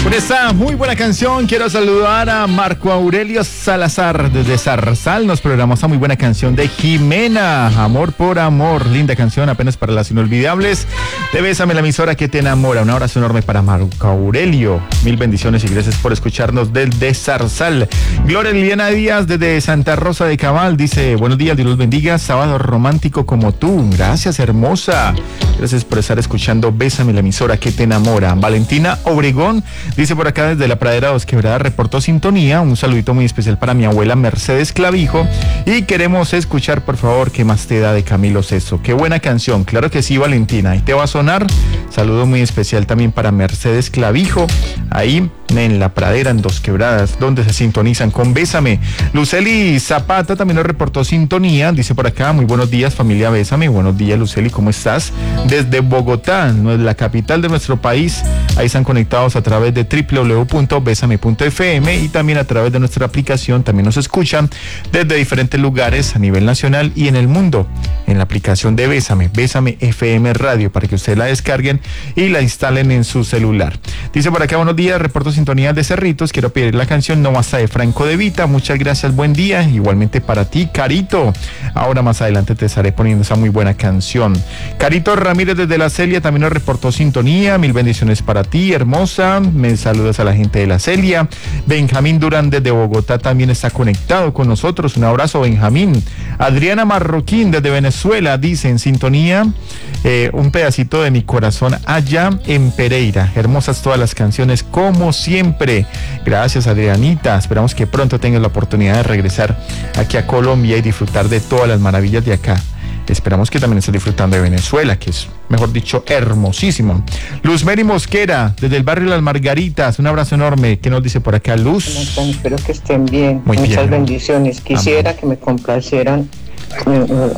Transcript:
Con esta muy buena canción quiero saludar a Marco Aurelio Salazar desde Zarzal. Nos programó esta muy buena canción de Jimena, Amor por Amor. Linda canción, apenas para las inolvidables de Bésame, la emisora que te enamora. Un abrazo enorme para Marco Aurelio. Mil bendiciones y gracias por escucharnos desde Zarzal. Gloria Liliana Díaz desde Santa Rosa de Cabal dice: buenos días, Dios los bendiga, sábado romántico como tú. Gracias, hermosa. Gracias por estar escuchando Bésame, la emisora que te enamora. Valentina Obregón dice por acá desde la Pradera Dos Quebradas, reportó sintonía. Un saludito muy especial para mi abuela Mercedes Clavijo. Y queremos escuchar, por favor, ¿Qué más te da de Camilo Sesto? Qué buena canción. Claro que sí, Valentina. Ahí te va a sonar. Saludo muy especial también para Mercedes Clavijo. Ahí en la Pradera, en Dos Quebradas, donde se sintonizan con Bésame. Luceli Zapata también nos reportó sintonía. Dice por acá: muy buenos días, familia Bésame. Buenos días, Luceli, ¿cómo estás? Desde Bogotá, la capital de nuestro país. Ahí están conectados a través de www.besame.fm y también a través de nuestra aplicación. También nos escuchan desde diferentes lugares a nivel nacional y en el mundo en la aplicación de Bésame, Bésame FM Radio, para que ustedes la descarguen y la instalen en su celular. Dice por acá: buenos días, reporto sintonía de Cerritos. Quiero pedir la canción No Basta de Franco De Vita. Muchas gracias, buen día. Igualmente para ti, Carito. Ahora más adelante te estaré poniendo esa muy buena canción. Carito Ramírez desde La Celia también nos reportó sintonía. Mil bendiciones para ti, hermosa. Me saludas a la gente de La Celia. Benjamín Durán desde Bogotá también está conectado con nosotros. Un abrazo, Benjamín. Adriana Marroquín desde Venezuela dice en sintonía: un pedacito de mi corazón allá en Pereira. Hermosas todas las canciones como siempre. Gracias, Adrianita. Esperamos que pronto tengas la oportunidad de regresar aquí a Colombia y disfrutar de todas las maravillas de acá. Esperamos que también estés disfrutando de Venezuela, que es, mejor dicho, hermosísimo. Luz Mary Mosquera, desde el barrio Las Margaritas, un abrazo enorme. ¿Qué nos dice por acá, Luz? Espero que estén bien. Muy Muchas bien. bendiciones. Quisiera que me complacieran